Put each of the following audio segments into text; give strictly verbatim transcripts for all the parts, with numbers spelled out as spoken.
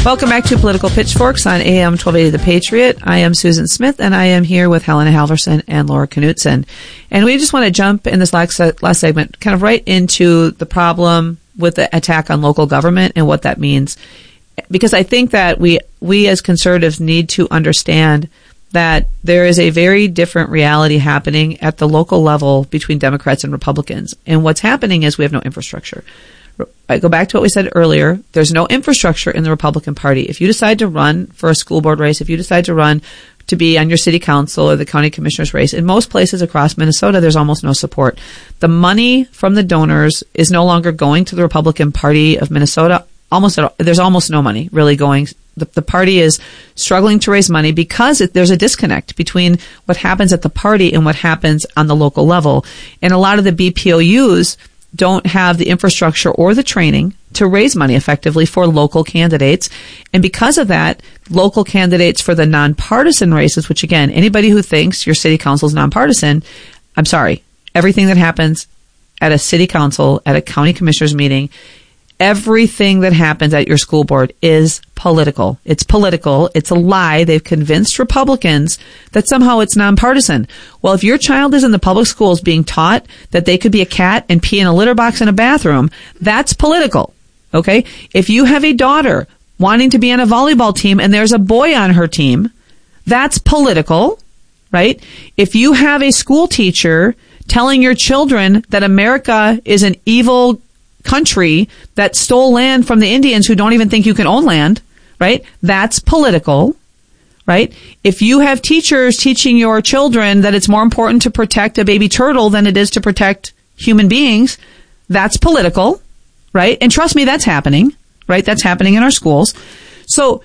Welcome back to Political Pitchforks on A M twelve eighty The Patriot. I am Susan Smith, and I am here with Helena Halverson and Laura Knutson. And we just want to jump in this last, last segment kind of right into the problem with the attack on local government and what that means. Because I think that we we as conservatives need to understand that there is a very different reality happening at the local level between Democrats and Republicans. And what's happening is we have no infrastructure. I go back to what we said earlier. There's no infrastructure in the Republican Party. If you decide to run for a school board race, if you decide to run to be on your city council or the county commissioner's race, in most places across Minnesota, there's almost no support. The money from the donors is no longer going to the Republican Party of Minnesota. Almost, there's almost no money really going. The, the party is struggling to raise money because it, there's a disconnect between what happens at the party and what happens on the local level. And a lot of the B P O Us don't have the infrastructure or the training to raise money effectively for local candidates. And because of that, local candidates for the nonpartisan races, which again, anybody who thinks your city council is nonpartisan, I'm sorry, everything that happens at a city council, at a county commissioner's meeting, everything that happens at your school board is political. It's political. It's a lie. They've convinced Republicans that somehow it's nonpartisan. Well, if your child is in the public schools being taught that they could be a cat and pee in a litter box in a bathroom, that's political. Okay? If you have a daughter wanting to be on a volleyball team and there's a boy on her team, that's political, right? If you have a school teacher telling your children that America is an evil country that stole land from the Indians who don't even think you can own land, right? That's political, right? If you have teachers teaching your children that it's more important to protect a baby turtle than it is to protect human beings, that's political, right? And trust me, that's happening, right? That's happening in our schools. So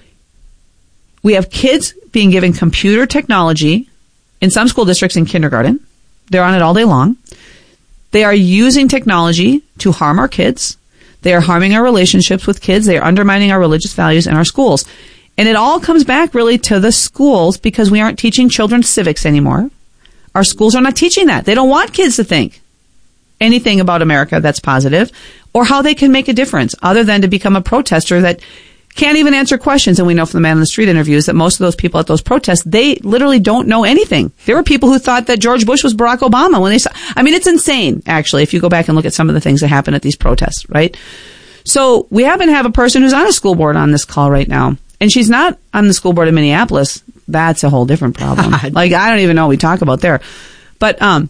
we have kids being given computer technology in some school districts in kindergarten. They're on it all day long. They are using technology to harm our kids. They are harming our relationships with kids. They are undermining our religious values in our schools. And it all comes back really to the schools because we aren't teaching children civics anymore. Our schools are not teaching that. They don't want kids to think anything about America that's positive or how they can make a difference other than to become a protester that can't even answer questions. And we know from the Man on the Street interviews that most of those people at those protests, they literally don't know anything. There were people who thought that George Bush was Barack Obama when they saw, I mean, it's insane, actually, if you go back and look at some of the things that happen at these protests, right? So we happen to have a person who's on a school board on this call right now, and she's not on the school board in Minneapolis. That's a whole different problem. Like, I don't even know what we talk about there. But, um,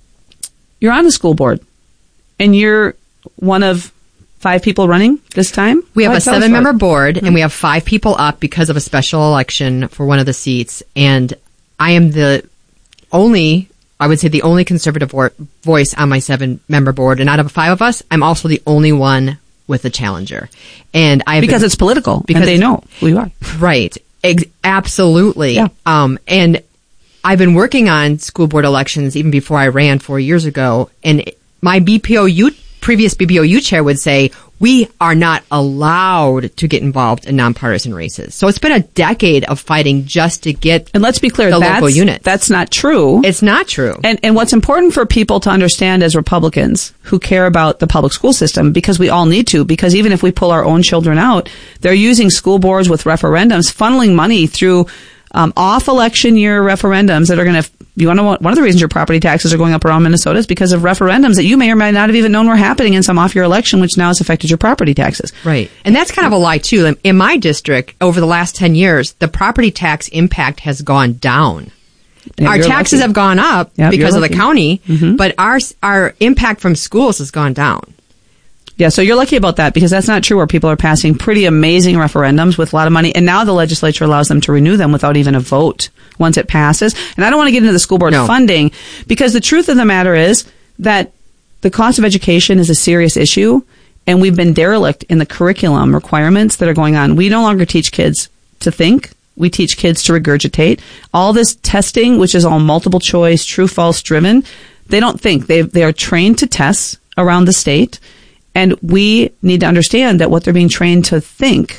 you're on the school board, and you're one of five people running this time? We have a seven-member board, and we have five people up because of a special election for one of the seats. And I am the only, I would say the only conservative vo- voice on my seven-member board. And out of five of us, I'm also the only one with a challenger. And I Because been, it's political, because and they know who you are. Right. Ex- absolutely. Yeah. Um, and I've been working on school board elections even before I ran four years ago. And my B P O U previous B P O U chair would say, we are not allowed to get involved in nonpartisan races. So it's been a decade of fighting just to get and let's be clear, the that's, local units. That's not true. It's not true. And, and what's important for people to understand as Republicans who care about the public school system, because we all need to, because even if we pull our own children out, they're using school boards with referendums, funneling money through um, off-election year referendums that are going to, you want to know what, one of the reasons your property taxes are going up around Minnesota is because of referendums that you may or may not have even known were happening in some off-year election, which now has affected your property taxes. Right. And that's kind of a lie, too. In my district, over the last ten years, the property tax impact has gone down. Yeah, our taxes lucky. have gone up Yep, because of the lucky. county, Mm-hmm. but our our impact from schools has gone down. Yeah, so you're lucky about that because that's not true where people are passing pretty amazing referendums with a lot of money. And now the legislature allows them to renew them without even a vote once it passes. And I don't want to get into the school board no. funding because the truth of the matter is that the cost of education is a serious issue. And we've been derelict in the curriculum requirements that are going on. We no longer teach kids to think. We teach kids to regurgitate. All this testing, which is all multiple choice, true, false driven, they don't think. They they are trained to test around the state. And we need to understand that what they're being trained to think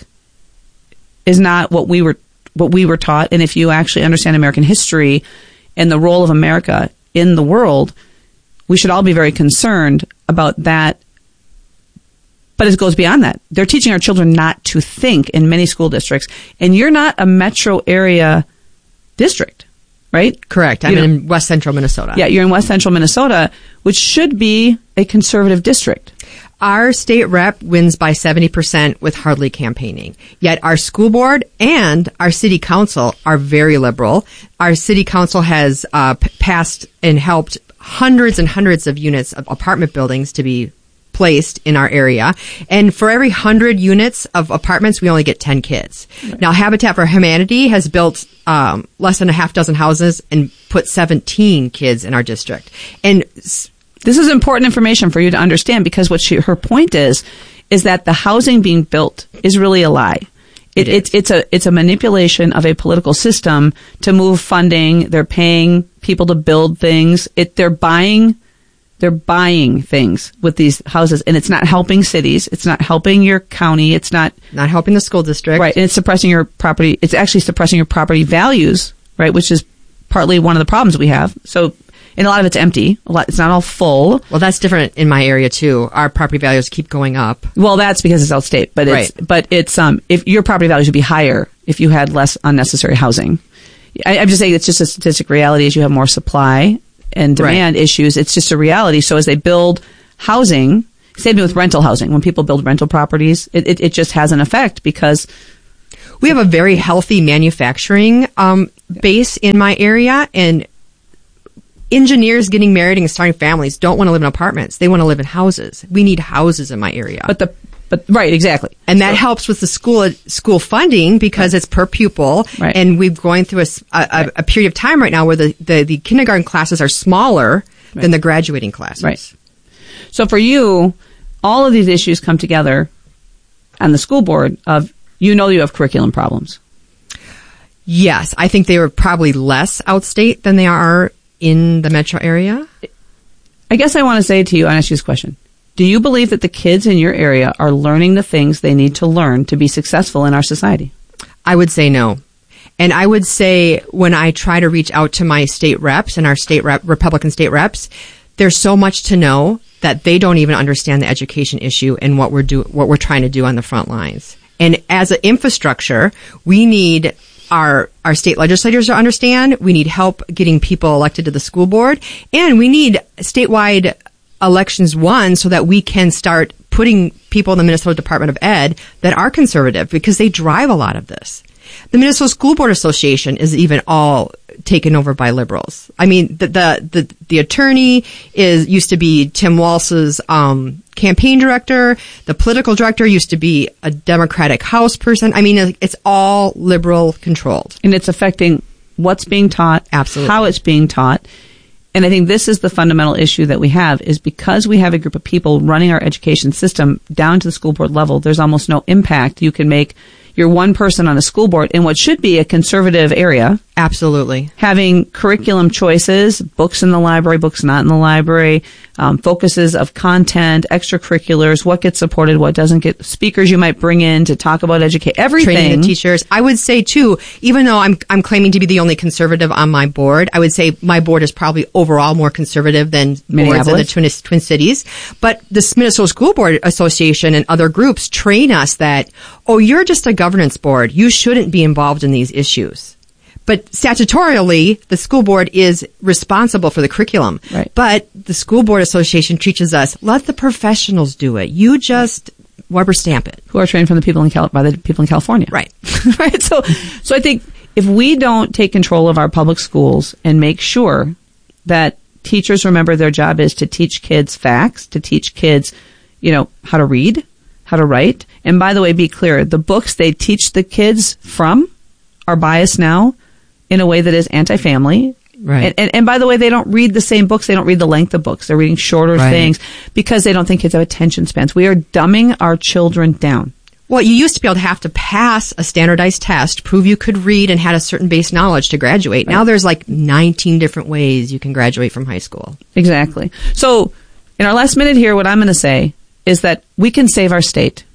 is not what we were what we were taught. And if you actually understand American history and the role of America in the world, we should all be very concerned about that But it goes beyond that. They're teaching our children not to think in many school districts. And you're not a metro area district, right? Correct. I'm you know, in West Central Minnesota. Yeah, you're in West Central Minnesota, which should be a conservative district. Our state rep wins by seventy percent with hardly campaigning. Yet our school board and our city council are very liberal. Our city council has uh, p- passed and helped hundreds and hundreds of units of apartment buildings to be placed in our area. And for every hundred units of apartments, we only get ten kids. Right. Now, Habitat for Humanity has built um, less than a half dozen houses and put seventeen kids in our district. And s- this is important information for you to understand, because what she, her point is, is that the housing being built is really a lie. It, it, it's a it's a manipulation of a political system to move funding. They're paying people to build things. It they're buying they're buying things with these houses, and it's not helping cities. It's not helping your county. It's not not helping the school district. Right, and it's suppressing your property. It's actually suppressing your property values, right, which is partly one of the problems we have. So, and a lot of it's empty. A lot, it's not all full. Well, that's different in my area too. Our property values keep going up. Well, that's because it's outstate, but it's right. but it's um if your property values would be higher if you had less unnecessary housing. I, I'm just saying it's just a statistic reality. As you have more supply and demand right. issues, it's just a reality. So as they build housing, same thing with rental housing. When people build rental properties, it it, it just has an effect because we have a very healthy manufacturing um base in my area, and engineers getting married and starting families don't want to live in apartments. They want to live in houses. We need houses in my area. But the but right, exactly. And that so, helps with the school school funding because right. it's per pupil. Right. And we're going through a, a, right. a period of time right now where the, the, the kindergarten classes are smaller right. than the graduating classes. Right. So for you, all of these issues come together on the school board of, you know, you have curriculum problems. Yes. I think they were probably less outstate than they are in the metro area. I guess I want to say to you, I ask you this question. Do you believe that the kids in your area are learning the things they need to learn to be successful in our society? I would say no. And I would say when I try to reach out to my state reps and our state rep, Republican state reps, there's so much to know that they don't even understand the education issue and what we're do, what we're trying to do on the front lines. And as an infrastructure, we need our our state legislators to understand. We need help getting people elected to the school board, and we need statewide elections won so that we can start putting people in the Minnesota Department of Ed that are conservative, because they drive a lot of this. The Minnesota School Board Association is even all taken over by liberals. I mean, the the the, the attorney is used to be Tim Walz's um, campaign director. The political director used to be a Democratic House person. I mean, it's all liberal controlled, and it's affecting what's being taught, absolutely, how it's being taught. And I think this is the fundamental issue that we have, is because we have a group of people running our education system down to the school board level, there's almost no impact you can make. You're one person on a school board in what should be a conservative area. Absolutely. Having curriculum choices, books in the library, books not in the library, um, focuses of content, extracurriculars, what gets supported, what doesn't get, speakers you might bring in to talk about education, everything. Training the teachers. I would say too, even though I'm I'm claiming to be the only conservative on my board, I would say my board is probably overall more conservative than boards in the Twin, Twin Cities. But the Minnesota School Board Association and other groups train us that, oh, you're just a governance board. You shouldn't be involved in these issues. But statutorily, the school board is responsible for the curriculum. Right. But the School Board Association teaches us, let the professionals do it. You just rubber stamp it. Who are trained from the people in Cal- by the people in California. Right. Right. So, so I think if we don't take control of our public schools and make sure that teachers remember their job is to teach kids facts, to teach kids, you know, how to read, how to write. And by the way, be clear, the books they teach the kids from are biased now in a way that is anti-family. Right. And, and, and by the way, they don't read the same books. They don't read the length of books. They're reading shorter right. things because they don't think kids have attention spans. We are dumbing our children down. Well, you used to be able to have to pass a standardized test, prove you could read and had a certain base knowledge to graduate. Right. Now there's like nineteen different ways you can graduate from high school. Exactly. So in our last minute here, what I'm going to say is that we can save our state.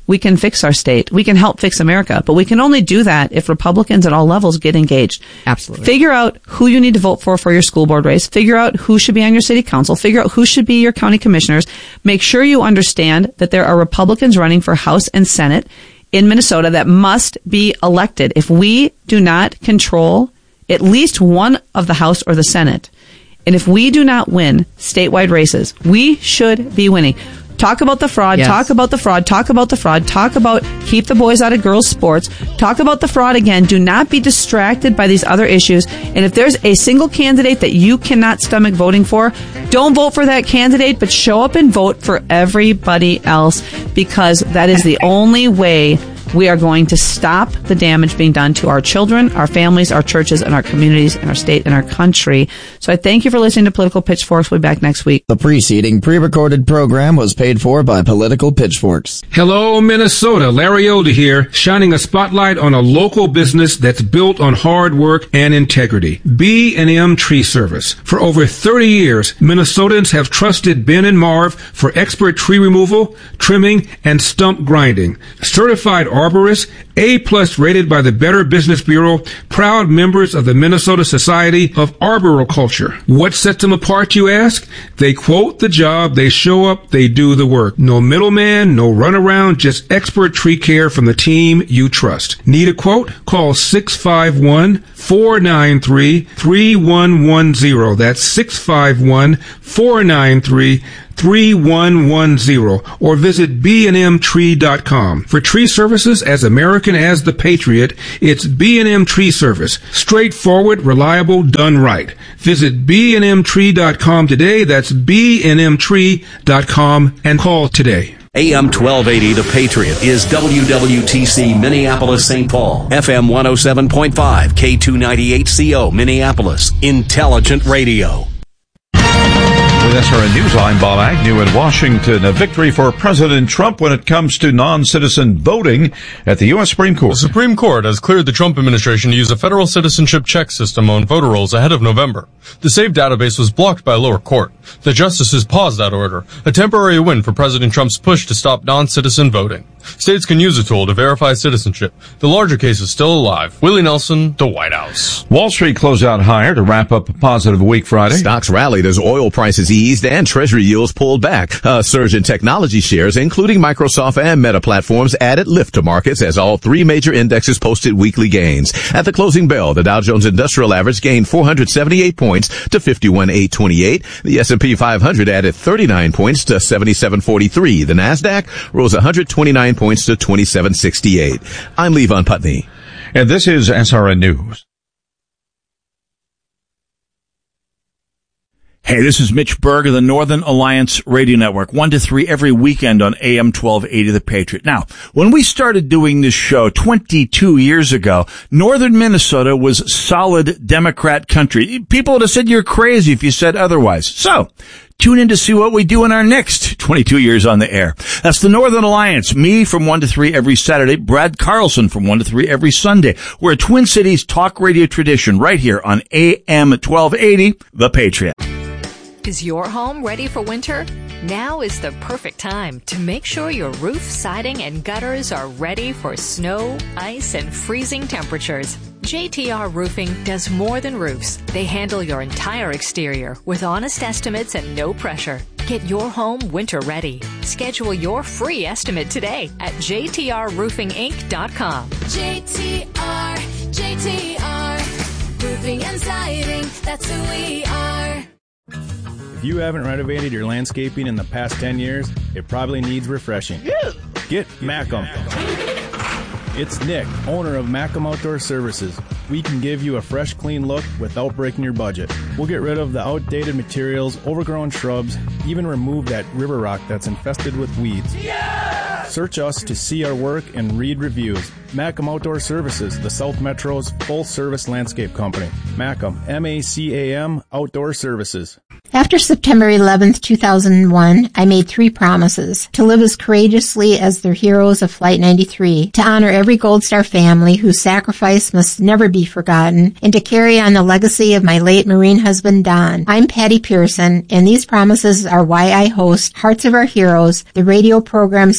we can fix our state. We can help fix America, but we can only do that if Republicans at all levels get engaged. Absolutely. Figure out who you need to vote for for your school board race. Figure out who should be on your city council. Figure out who should be your county commissioners. Make sure you understand that there are Republicans running for House and Senate in Minnesota that must be elected. If we do not control at least one of the House or the Senate, and if we do not win statewide races, we should be winning. Talk about the fraud, yes. talk about the fraud, talk about the fraud, talk about keep the boys out of girls' sports, talk about the fraud again. Do not be distracted by these other issues. And if there's a single candidate that you cannot stomach voting for, don't vote for that candidate, but show up and vote for everybody else, because that is the only way we are going to stop the damage being done to our children, our families, our churches, and our communities, and our state, and our country. So I thank you for listening to Political Pitchforks. We'll be back next week. The preceding pre-recorded program was paid for by Political Pitchforks. Hello, Minnesota. Larry Older here, shining a spotlight on a local business that's built on hard work and integrity. B and M Tree Service. For over thirty years, Minnesotans have trusted Ben and Marv for expert tree removal, trimming, and stump grinding. Certified arborists, A-plus rated by the Better Business Bureau, proud members of the Minnesota Society of Arboriculture. What sets them apart, you ask? They quote the job, they show up, they do the work. No middleman, no runaround, just expert tree care from the team you trust. Need a quote? Call six five one, four nine three, three one one zero. That's six five one, four nine three, three one one zero, or visit b and m tree dot com. For tree services as American as the Patriot, it's B and M Tree Service. Straightforward, reliable, done right. Visit b and m tree dot com today. That's b and m tree dot com, and call today. A M twelve eighty The Patriot is W W T C Minneapolis Saint Paul, F M one oh seven point five, K two ninety-eight C O Minneapolis, Intelligent Radio. With S R N News, I'm Bob Agnew in Washington. A victory for President Trump when it comes to non-citizen voting at the U S Supreme Court. The Supreme Court has cleared the Trump administration to use a federal citizenship check system on voter rolls ahead of November. The SAVE database was blocked by a lower court. The justices paused that order, a temporary win for President Trump's push to stop non-citizen voting. States can use the tool to verify citizenship. The larger case is still alive. Willie Nelson, the White House. Wall Street closed out higher to wrap up a positive week Friday. Stocks rallied as oil prices eased and Treasury yields pulled back. A surge in technology shares, including Microsoft and Meta platforms, added lift to markets as all three major indexes posted weekly gains. At the closing bell, the Dow Jones Industrial Average gained four hundred seventy-eight points to fifty-one thousand eight hundred twenty-eight. The S and P five hundred added thirty-nine points to seventy-seven forty-three. The Nasdaq rose one hundred twenty-nine points to twenty-seven sixty-eight. I'm Levon Putney. And this is S R N News. Hey, this is Mitch Berg of the Northern Alliance Radio Network, one to three every weekend on A M twelve eighty The Patriot. Now, when we started doing this show twenty-two years ago, northern Minnesota was solid Democrat country. People would have said you're crazy if you said otherwise. So, tune in to see what we do in our next twenty-two years on the air. That's the Northern Alliance. Me from one to three every Saturday. Brad Carlson from one to three every Sunday. We're a Twin Cities talk radio tradition right here on A M twelve eighty The Patriot. Is your home ready for winter? Now is the perfect time to make sure your roof, siding, and gutters are ready for snow, ice, and freezing temperatures. J T R Roofing does more than roofs. They handle your entire exterior with honest estimates and no pressure. Get your home winter ready. Schedule your free estimate today at j t r roofing inc dot com. J T R, J T R, roofing and siding, that's who we are. If you haven't renovated your landscaping in the past ten years, it probably needs refreshing. Get Macum. It's Nick, owner of Macum Outdoor Services. We can give you a fresh, clean look without breaking your budget. We'll get rid of the outdated materials, overgrown shrubs, even remove that river rock that's infested with weeds. Yeah! Search us to see our work and read reviews. Macum Outdoor Services, the South Metro's full-service landscape company. Macum, M A C A M, Outdoor Services. After September eleventh, two thousand one, I made three promises: to live as courageously as the heroes of Flight ninety-three, to honor every Gold Star family whose sacrifice must never be forgotten, and to carry on the legacy of my late Marine husband, Don. I'm Patty Pearson, and these promises are why I host Hearts of Our Heroes, the radio program celebrating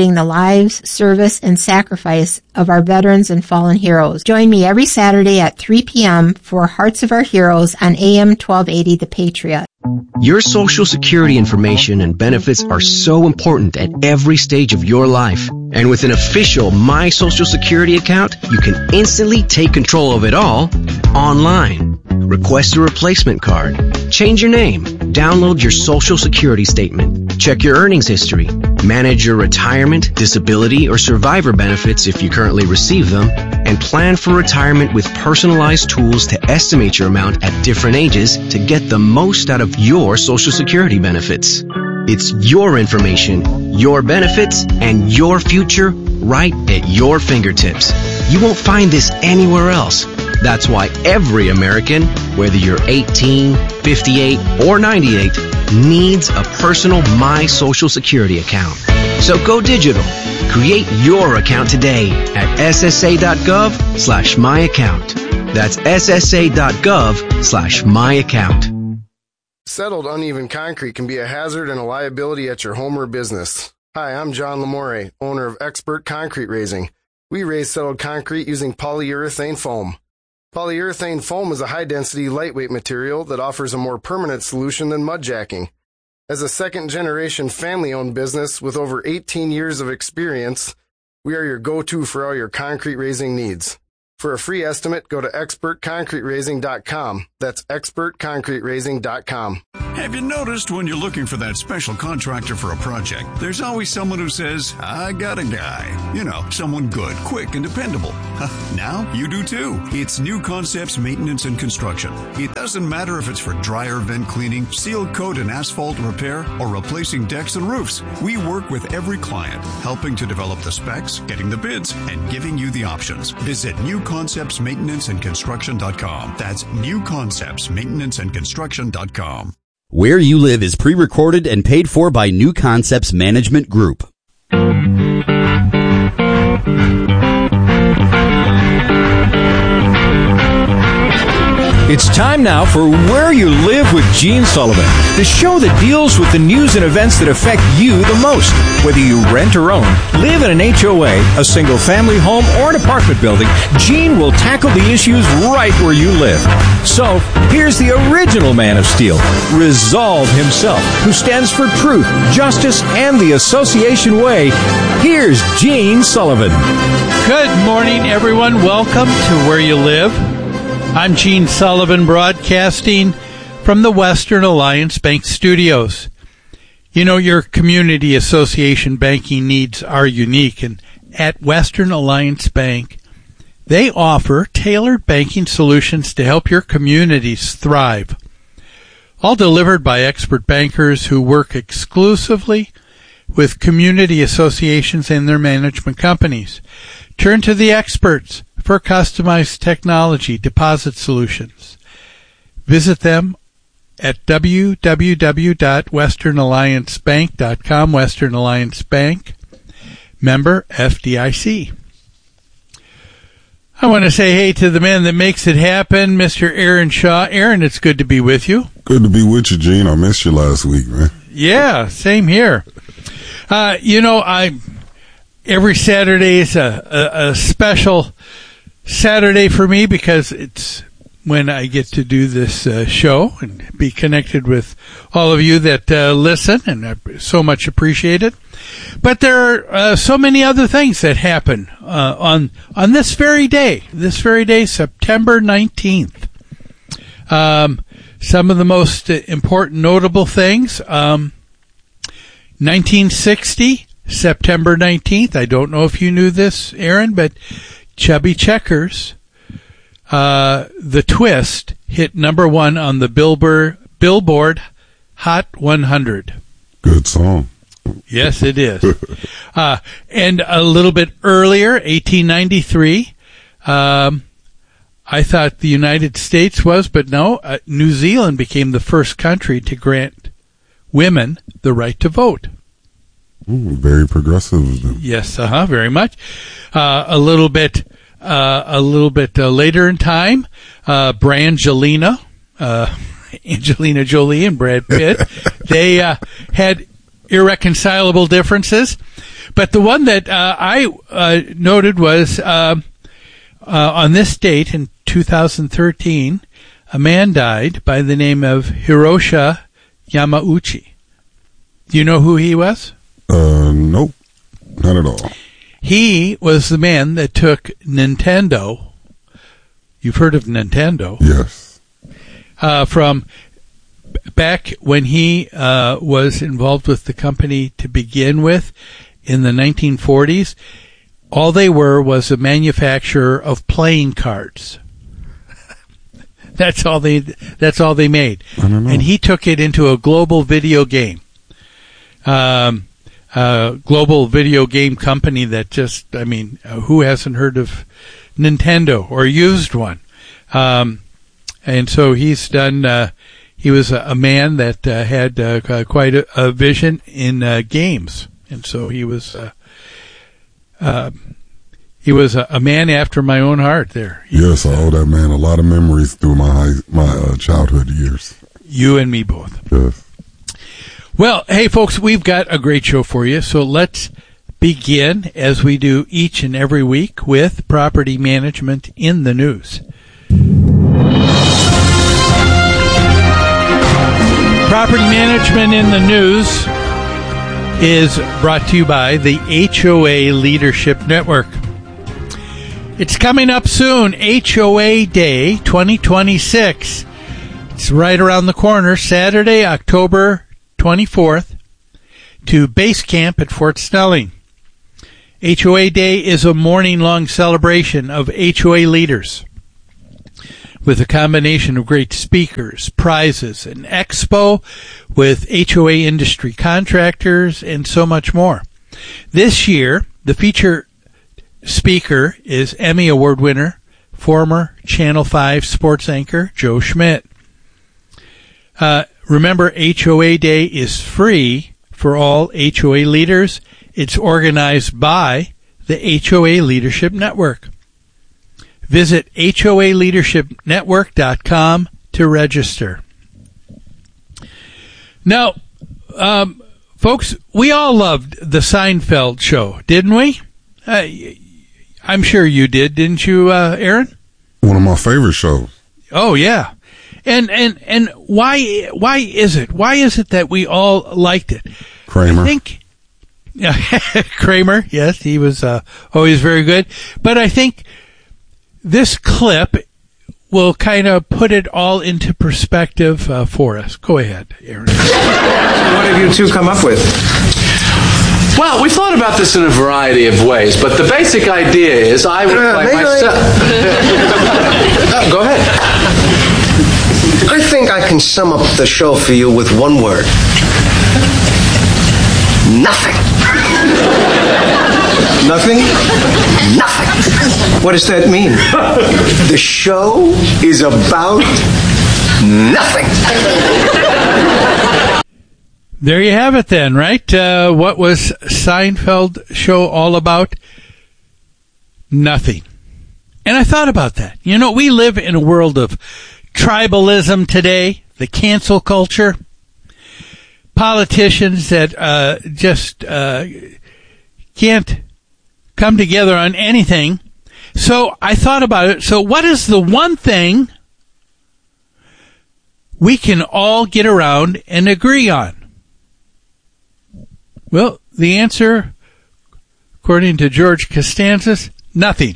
celebrating the lives, service, and sacrifice of our veterans and fallen heroes. Join me every Saturday at three p.m. for Hearts of Our Heroes on A M twelve eighty The Patriot. Your Social Security information and benefits are so important at every stage of your life. And with an official My Social Security account, you can instantly take control of it all online. Request a replacement card. Change your name. Download your Social Security statement. Check your earnings history. Manage your retirement, disability, or survivor benefits if you currently receive them. And plan for retirement with personalized tools to estimate your amount at different ages to get the most out of your Social Security benefits. It's your information, your benefits, and your future right at your fingertips. You won't find this anywhere else. That's why every American, whether you're eighteen, fifty-eight, or ninety-eight, needs a personal My Social Security account. So go digital. Create your account today at ssa.gov slash my account. That's ssa.gov slash my account. Settled uneven concrete can be a hazard and a liability at your home or business. Hi, I'm John Lamore, owner of Expert Concrete Raising. We raise settled concrete using polyurethane foam. Polyurethane foam is a high-density, lightweight material that offers a more permanent solution than mud jacking. As a second-generation family-owned business with over eighteen years of experience, we are your go-to for all your concrete raising needs. For a free estimate, go to expert concrete raising dot com. That's expert concrete raising dot com. Have you noticed when you're looking for that special contractor for a project, there's always someone who says, I got a guy. You know, someone good, quick, and dependable. Now you do too. It's New Concepts Maintenance and Construction. It doesn't matter if it's for dryer vent cleaning, seal coat and asphalt repair, or replacing decks and roofs. We work with every client, helping to develop the specs, getting the bids, and giving you the options. Visit New Concepts Maintenance and Construction dot com. That's New Concepts Maintenance and Construction dot com. Where You Live is pre-recorded and paid for by New Concepts Management Group. It's time now for Where You Live with Gene Sullivan, the show that deals with the news and events that affect you the most. Whether you rent or own, live in an H O A, a single-family home, or an apartment building, Gene will tackle the issues right where you live. So, here's the original Man of Steel, Resolve himself, who stands for truth, justice, and the association way. Here's Gene Sullivan. Good morning, everyone. Welcome to Where You Live. I'm Gene Sullivan, broadcasting from the Western Alliance Bank Studios. You know, your community association banking needs are unique, and at Western Alliance Bank, they offer tailored banking solutions to help your communities thrive. All delivered by expert bankers who work exclusively with community associations and their management companies. Turn to the experts for customized technology deposit solutions. Visit them at w w w dot western alliance bank dot com. Western Alliance Bank, member F D I C. I want to say hey to the man that makes it happen, Mister Aaron Shaw. Aaron, it's good to be with you. Good to be with you, Gene. I missed you last week, man. Yeah, same here. Uh, you know, I every Saturday is a, a, a special Saturday for me because it's when I get to do this uh, show and be connected with all of you that uh, listen, and I so much appreciate it. But there are uh, so many other things that happen uh, on on this very day, this very day, September nineteenth. Um, some of the most important notable things, um, nineteen sixty, September nineteenth. I don't know if you knew this, Aaron, but Chubby Checkers, uh, The Twist, hit number one on the Billboard, Billboard Hot one hundred. Good song. Yes, it is. uh, and a little bit earlier, eighteen ninety-three, um, I thought the United States was, but no, uh, New Zealand became the first country to grant women the right to vote. Ooh, very progressive. Yes, uh-huh, very much. Uh, a little bit, uh, a little bit uh, later in time, uh, Brangelina, uh, Angelina Jolie and Brad Pitt, they uh, had irreconcilable differences. But the one that uh, I uh, noted was uh, uh, on this date in two thousand thirteen, a man died by the name of Hiroshi Yamauchi. Do you know who he was? Uh, nope. Not at all. He was the man that took Nintendo. You've heard of Nintendo? Yes. Uh, from back when he uh, was involved with the company to begin with in the nineteen forties, all they were was a manufacturer of playing cards. That's all they. That's all they made. I don't know. And he took it into a global video game, um, uh, global video game company that just. I mean, uh, who hasn't heard of Nintendo or used one? Um, and so he's done. Uh, he was a, a man that uh, had uh, quite a, a vision in uh, games, and so he was. Uh, uh, He was a, a man after my own heart there. He yes, I owe that man a lot of memories through my high, my uh, childhood years. You and me both. Yes. Well, hey, folks, we've got a great show for you, so let's begin, as we do each and every week, with property management in the news. Property management in the news is brought to you by the H O A Leadership Network. It's coming up soon, H O A Day twenty twenty-six. It's right around the corner, Saturday, October twenty-fourth, to Base Camp at Fort Snelling. H O A Day is a morning-long celebration of H O A leaders with a combination of great speakers, prizes, an expo with H O A industry contractors, and so much more. This year, the feature speaker is Emmy Award winner, former Channel five sports anchor Joe Schmidt. Uh, remember, H O A Day is free for all H O A leaders. It's organized by the H O A Leadership Network. Visit H O A leadership network dot com to register. Now, um, folks, we all loved the Seinfeld show, didn't we? Uh, I'm sure you did, didn't you, uh, Aaron? One of my favorite shows. Oh, yeah. And and and why why is it? Why is it that we all liked it? Kramer. I think yeah, Kramer, yes, he was uh, always very good. But I think this clip will kind of put it all into perspective uh, for us. Go ahead, Aaron. What have you two come up with? Well, we thought about this in a variety of ways, but the basic idea is I would Uh, play maybe myself. I- Go ahead. I think I can sum up the show for you with one word. Nothing. Nothing? Nothing. What does that mean? The show is about nothing. There you have it then, right? Uh, what was Seinfeld show all about? Nothing. And I thought about that. You know, we live in a world of tribalism today, the cancel culture, politicians that uh, just uh, can't come together on anything. So I thought about it. So what is the one thing we can all get around and agree on? Well, the answer, according to George Costanzas, nothing.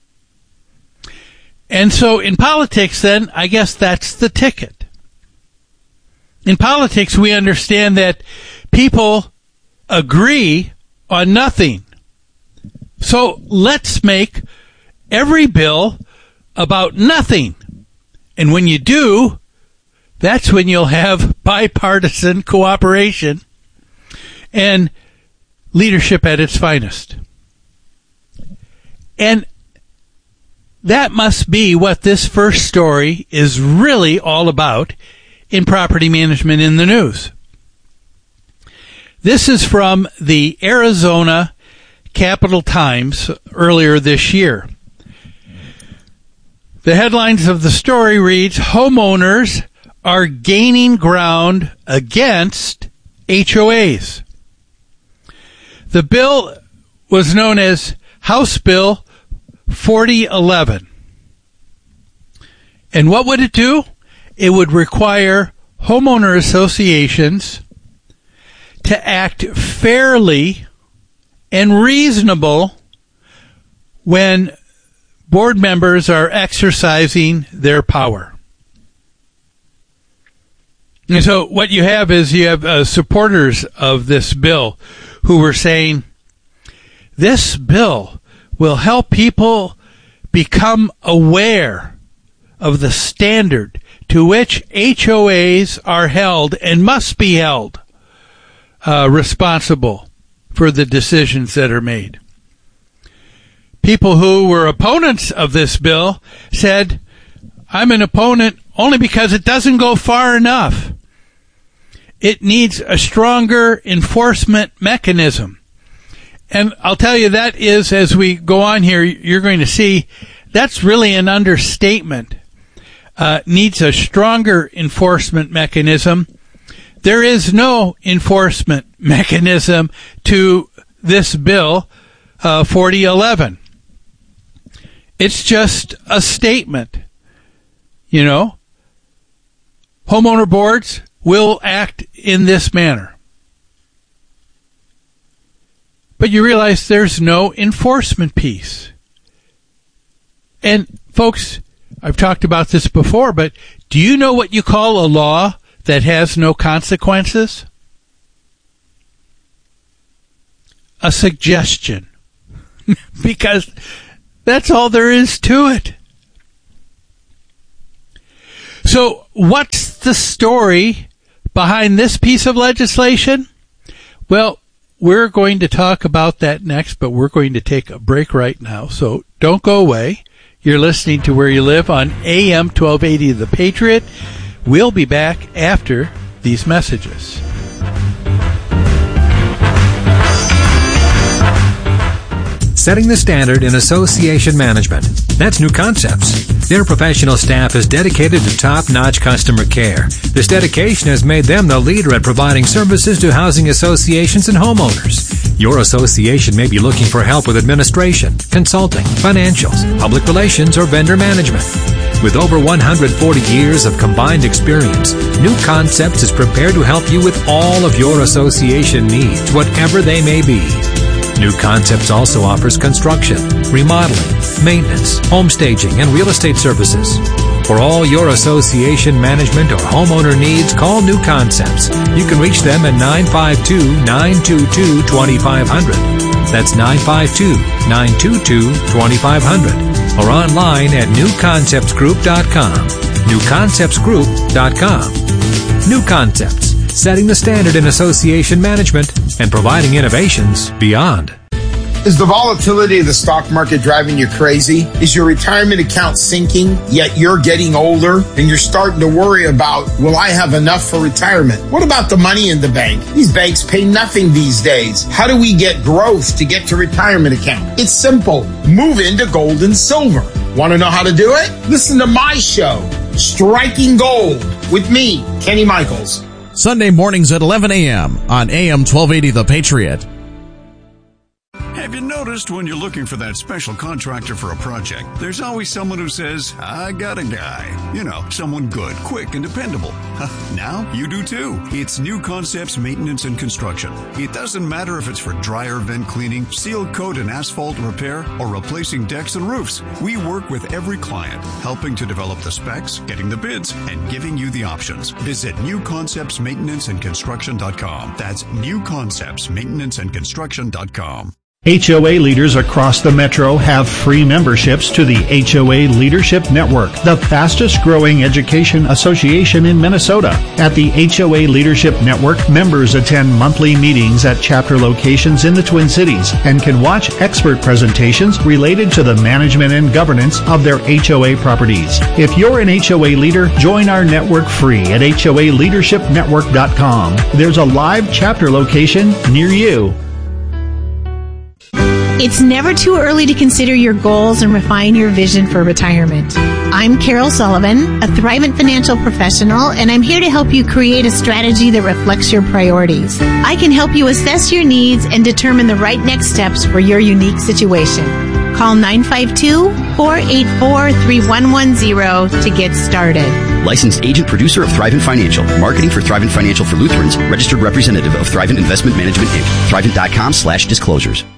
And so in politics, then, I guess that's the ticket. In politics, we understand that people agree on nothing. So let's make every bill about nothing. And when you do, that's when you'll have bipartisan cooperation and leadership at its finest. And that must be what this first story is really all about in property management in the news. This is from the Arizona Capital Times earlier this year. The headlines of the story reads, homeowners are gaining ground against H O As. The bill was known as House Bill forty eleven. And what would it do? It would require homeowner associations to act fairly and reasonable when board members are exercising their power. And so what you have is you have uh, supporters of this bill who were saying, this bill will help people become aware of the standard to which H O As are held and must be held uh, responsible for the decisions that are made. People who were opponents of this bill said, I'm an opponent only because it doesn't go far enough. It needs a stronger enforcement mechanism. And I'll tell you, that is, as we go on here, you're going to see, that's really an understatement. Uh, needs a stronger enforcement mechanism. There is no enforcement mechanism to this bill, uh, forty eleven. It's just a statement. You know, homeowner boards will act in this manner. But you realize there's no enforcement piece. And folks, I've talked about this before, but do you know what you call a law that has no consequences? A suggestion. Because that's all there is to it. So what's the story behind this piece of legislation? Well, we're going to talk about that next, but we're going to take a break right now. So don't go away. You're listening to Where You Live on A M twelve eighty The Patriot. We'll be back after these messages. Setting the standard in association management. That's New Concepts. Their professional staff is dedicated to top-notch customer care. This dedication has made them the leader at providing services to housing associations and homeowners. Your association may be looking for help with administration, consulting, financials, public relations, or vendor management. With over one hundred forty years of combined experience, New Concepts is prepared to help you with all of your association needs, whatever they may be. New Concepts also offers construction, remodeling, maintenance, home staging, and real estate services. For all your association management or homeowner needs, call New Concepts. You can reach them at nine five two, nine two two, two five zero zero. That's nine five two, nine two two, two five zero zero. Or online at new concepts group dot com. new concepts group dot com. New Concepts, setting the standard in association management and providing innovations beyond. Is the volatility of the stock market driving you crazy? Is your retirement account sinking, yet you're getting older and you're starting to worry about, will I have enough for retirement? What about the money in the bank? These banks pay nothing these days. How do we get growth to get to retirement account? It's simple. Move into gold and silver. Want to know how to do it? Listen to my show, Striking Gold, with me, Kenny Michaels. Sunday mornings at eleven a.m. on A M twelve eighty The Patriot. Have you noticed when you're looking for that special contractor for a project, there's always someone who says, I got a guy. You know, someone good, quick, and dependable. Now you do too. It's New Concepts Maintenance and Construction. It doesn't matter if it's for dryer vent cleaning, seal coat and asphalt repair, or replacing decks and roofs. We work with every client, helping to develop the specs, getting the bids, and giving you the options. Visit new concepts maintenance and construction dot com. That's new concepts maintenance and construction dot com. H O A leaders across the metro have free memberships to the H O A Leadership Network, the fastest growing education association in Minnesota. At the H O A Leadership Network, members attend monthly meetings at chapter locations in the Twin Cities and can watch expert presentations related to the management and governance of their H O A properties. If you're an H O A leader, join our network free at H O A leadership network dot com. There's a live chapter location near you. It's never too early to consider your goals and refine your vision for retirement. I'm Carol Sullivan, a Thrivent financial professional, and I'm here to help you create a strategy that reflects your priorities. I can help you assess your needs and determine the right next steps for your unique situation. Call nine five two, four eight four, three one one zero to get started. Licensed agent producer of Thrivent Financial. Marketing for Thrivent Financial for Lutherans. Registered representative of Thrivent Investment Management, Incorporated. Thrivent.com slash disclosures.